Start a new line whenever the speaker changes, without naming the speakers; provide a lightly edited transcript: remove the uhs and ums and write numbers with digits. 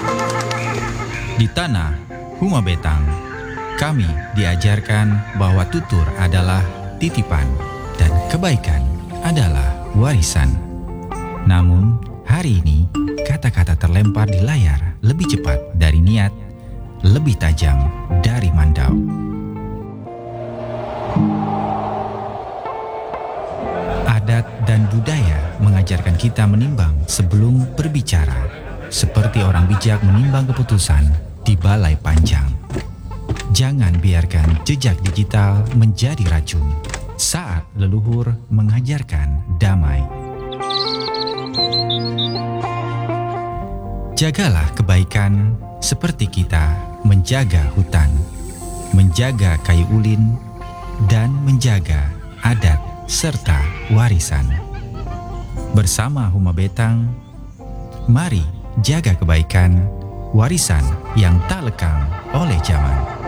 Di tanah Huma Betang, kami diajarkan bahwa tutur adalah titipan dan kebaikan adalah warisan. Namun, hari ini kata-kata terlempar di layar lebih cepat dari niat, lebih tajam dari mandau. Adat dan budaya mengajarkan kita menimbang sebelum berbicara, seperti orang bijak menimbang keputusan di balai panjang. Jangan biarkan jejak digital menjadi racun saat leluhur mengajarkan damai. Jagalah kebaikan seperti kita menjaga hutan, menjaga kayu ulin, dan menjaga adat serta warisan. Bersama Huma Betang, mari jaga kebaikan, warisan yang tak lekang oleh zaman.